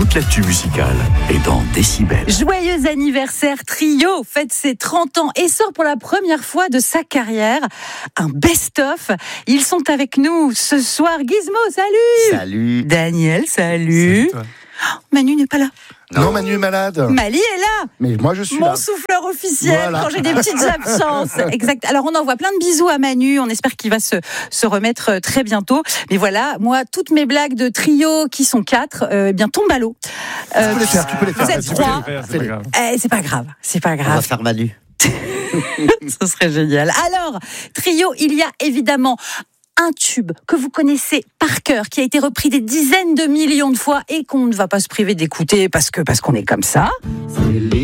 Toute l'actu musicale est dans Décibel. Joyeux anniversaire, Trio fête ses 30 ans et sort pour la première fois de sa carrière un best-of. Ils sont avec nous ce soir. Gizmo, salut. Salut. Daniel, salut. Manu n'est pas là. Non, Manu est malade. Mali est là. Mais moi, je suis Mon là. souffleur officiel, Voilà. quand j'ai des petites absences. Exact. Alors, on envoie plein de bisous à Manu. On espère qu'il va se remettre très bientôt. Mais voilà, moi, toutes mes blagues de Trio, qui sont 4, eh bien, tombent à l'eau. Tu peux les faire. Vous êtes 3. C'est pas grave. C'est pas On va grave. faire Manu. Ce serait génial. Alors, Trio, il y a évidemment un tube que vous connaissez par cœur, qui a été repris des dizaines de millions de fois et qu'on ne va pas se priver d'écouter parce qu'on est comme ça.